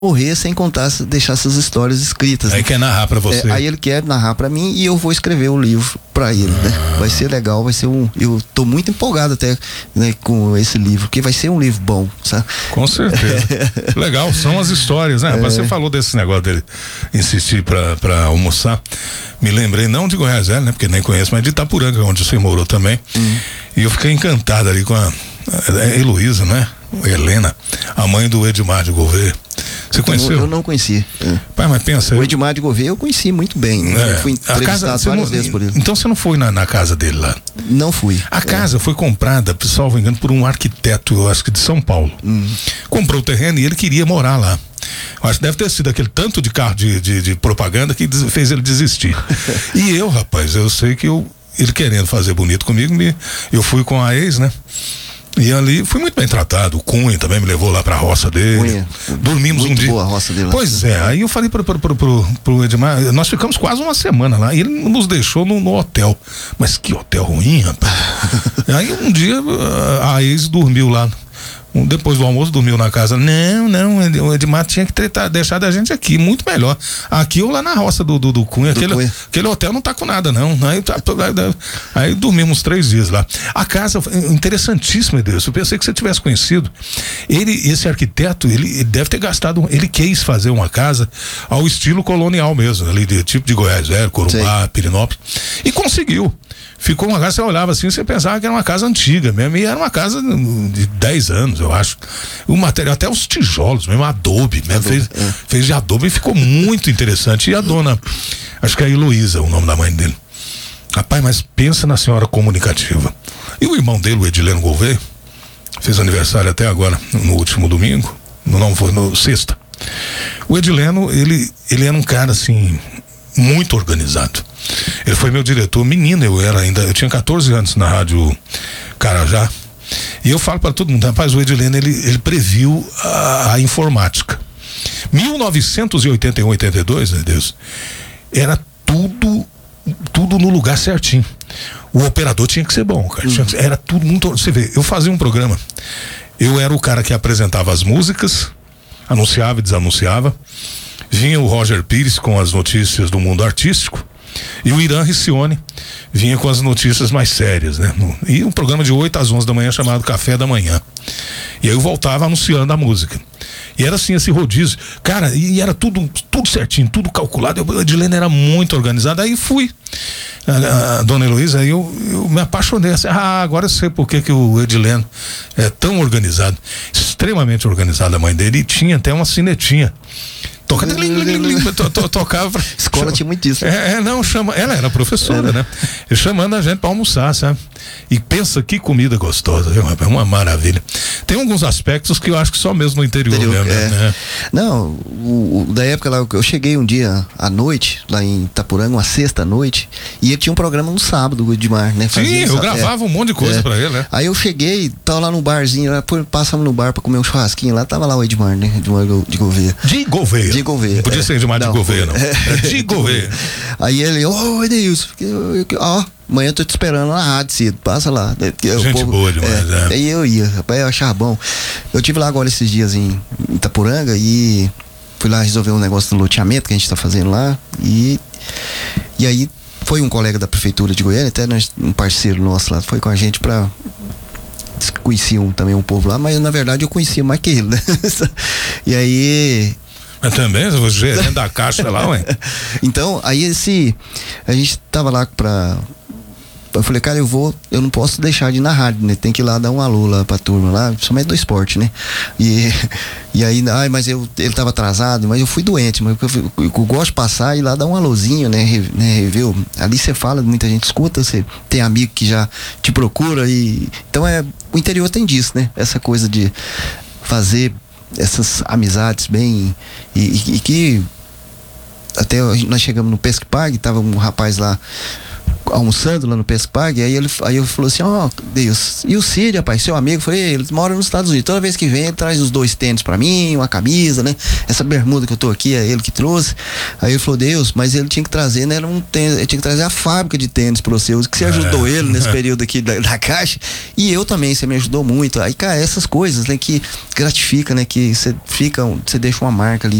morrer sem contar, deixar essas histórias escritas. Aí quer narrar pra você. Aí ele quer narrar pra mim e eu vou escrever o livro pra ele, né? Vai ser legal, vai ser eu tô muito empolgado até, né, com esse livro, porque vai ser um livro bom, sabe? Com certeza. Legal, são as histórias, né? Você falou desse negócio dele insistir pra almoçar. Me lembrei, não de Goiás Velho, né? Porque nem conheço, mas de Itapuranga, onde você morou também. E eu fiquei encantado ali com a Heloísa, né? Helena, a mãe do Edmar de Gouveia. Você conheceu? Eu não conheci. Pai, mas pensa. O Edmar de Gouveia eu conheci muito bem. Né? Eu fui entrevistado várias vezes por ele. Então você não foi na casa dele lá? Não fui. A casa foi comprada, salvo engano, por um arquiteto, eu acho que de São Paulo. Comprou o terreno e ele queria morar lá. Eu acho que deve ter sido aquele tanto de carro de propaganda que fez ele desistir. E eu, rapaz, eu sei que ele querendo fazer bonito comigo, eu fui com a ex, né? E ali fui muito bem tratado. O Cunha também me levou lá pra roça dele. Cunha. Dormimos muito um dia. Boa a roça dele lá. Pois é, aí eu falei pro Edmar, nós ficamos quase uma semana lá. E ele nos deixou no hotel. Mas que hotel ruim, rapaz. Aí um dia a ex dormiu lá. Depois do almoço dormiu na casa. Não, o Edmar tinha que deixar da gente aqui, muito melhor. Aqui ou lá na roça do Cunha. Aquele hotel não tá com nada, não. Aí dormimos 3 dias lá. A casa, interessantíssima, Deus. Eu pensei que você tivesse conhecido. Esse arquiteto, ele deve ter gastado, ele quis fazer uma casa ao estilo colonial mesmo, ali de tipo de Goiás Velho, Corumbá, Pirinópolis. E conseguiu. Ficou uma casa, você olhava assim, você pensava que era uma casa antiga mesmo, e era uma casa de 10 anos, eu acho. O material, até os tijolos mesmo, adobe mesmo, fez de adobe e ficou muito interessante. E a dona, acho que é a Heloísa, o nome da mãe dele. Rapaz, mas pensa na senhora comunicativa. E o irmão dele, o Edileno Gouveia, fez aniversário até agora, no último domingo, não foi, no sexta. O Edileno, ele era um cara assim, muito organizado. Ele foi meu diretor, menino eu tinha 14 anos na Rádio Carajá. E eu falo para todo mundo, rapaz, o Edileno, ele previu a informática. 1981, 82, meu Deus, era tudo no lugar certinho. O operador tinha que ser bom, cara. Era tudo muito. Você vê, eu fazia um programa, eu era o cara que apresentava as músicas, anunciava e desanunciava. Vinha o Roger Pires com as notícias do mundo artístico. E o Irã Riccione vinha com as notícias mais sérias, né? E um programa de 8 às 11 da manhã chamado Café da Manhã. E aí eu voltava anunciando a música. E era assim, esse rodízio. Cara, e era tudo certinho, tudo calculado. O Edileno era muito organizado. Aí fui. A dona Heloísa, aí eu me apaixonei. Assim, agora eu sei por que o Edileno é tão organizado. Extremamente organizado, a mãe dele. E tinha até uma sinetinha. Tocava. Escola tinha muito disso. Ela era professora, né? E chamando a gente pra almoçar, sabe? E pensa que comida gostosa, viu, rapaz? Uma maravilha. Tem alguns aspectos que eu acho que só mesmo no interior mesmo, né? Não, da época lá, eu cheguei um dia à noite, lá em Itapuranga, uma sexta à noite, e ele tinha um programa no sábado, o Edmar, né? Sim, eu gravava um monte de coisa pra ele, né? Aí eu cheguei, tava lá no barzinho, passamos no bar pra comer um churrasquinho lá, tava lá o Edmar, né? Edmar de Gouveia. De Gouveia. Gouveia. Podia ser Edmar de Gouveia, não. De Gouveia. Aí ele, Edeilson, amanhã eu tô te esperando na rádio cedo, passa lá. Gente boa demais, Aí eu ia, rapaz, eu achava bom. Eu tive lá agora esses dias em Itapuranga e fui lá resolver um negócio do loteamento que a gente tá fazendo lá e aí foi um colega da prefeitura de Goiânia, até um parceiro nosso lá, foi com a gente pra... Conheciam também um povo lá, mas na verdade eu conhecia mais que ele, né? E aí... Mas também, o gerente da caixa lá, ué. Então, aí a gente tava lá eu falei, cara, eu não posso deixar de ir na rádio, né? Tem que ir lá dar um alô lá pra turma lá, principalmente do esporte, né? E aí, mas ele tava atrasado, mas eu fui doente, mas eu gosto de passar e ir lá dar um alôzinho, né? Review. Ali você fala, muita gente escuta, você tem amigo que já te procura então o interior tem disso, né? Essa coisa de fazer essas amizades bem e que até nós chegamos no Pesque Pague, tava um rapaz lá almoçando lá no Pescpag, aí eu falou assim, Deus, e o Cid, rapaz, seu amigo? Eu falei, ele mora nos Estados Unidos, toda vez que vem ele traz os 2 tênis pra mim, uma camisa, né, essa bermuda que eu tô aqui, é ele que trouxe. Aí ele falou, Deus, mas ele tinha que trazer, né, ele tinha que trazer a fábrica de tênis pra você, que você ajudou ele nesse período aqui da Caixa, e eu também, você me ajudou muito. Aí, cara, essas coisas, né, que gratifica, né, que você deixa uma marca ali